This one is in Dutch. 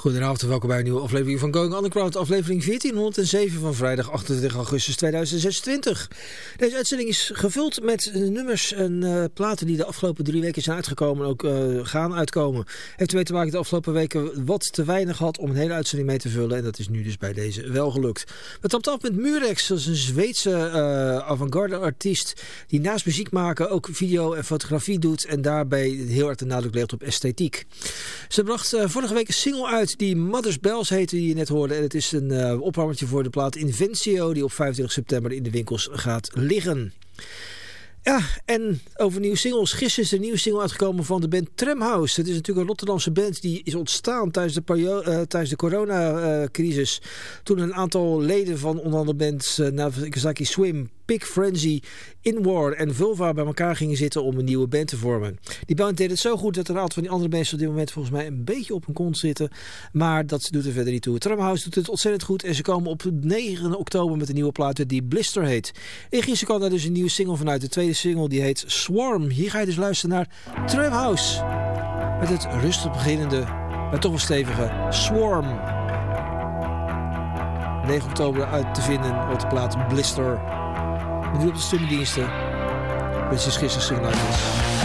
Goedenavond en welkom bij een nieuwe aflevering van Going Underground, aflevering 1407 van vrijdag 28 augustus 2026. Deze uitzending is gevuld met nummers en platen die de afgelopen 3 weken zijn uitgekomen en ook gaan uitkomen. Heeft ermee te maken de afgelopen weken wat te weinig had om een hele uitzending mee te vullen en dat is nu dus bij deze wel gelukt. We trappen af met Murex, dat is een Zweedse avant-garde artiest die naast muziek maken ook video en fotografie doet en daarbij heel erg de nadruk legt op esthetiek. Ze bracht vorige week een single uit die Mother's Bells heette, die je net hoorde. En het is een opwarmertje voor de plaat Invencio, die op 25 september in de winkels gaat liggen. Ja, en over nieuwe singles. Gisteren is er een nieuwe single uitgekomen van de band Tramhouse. Het is natuurlijk een Rotterdamse band die is ontstaan tijdens de coronacrisis. Toen een aantal leden van onder andere bands Nagasaki Swim, Pig Frenzy, Inward en Vulva bij elkaar gingen zitten om een nieuwe band te vormen. Die band deed het zo goed dat een aantal van die andere bands op dit moment volgens mij een beetje op hun kont zitten. Maar dat doet er verder niet toe. Tramhouse doet het ontzettend goed en ze komen op 9 oktober met een nieuwe plaat die Blister heet. En gisteren kwam daar dus een nieuwe single vanuit. De tweede single die heet Swarm. Hier ga je dus luisteren naar Tramhouse. Met het rustig beginnende, maar toch wel stevige Swarm. 9 oktober uit te vinden op de plaat Blister. Nu op de streamingdiensten. Dit is gisteren single uit.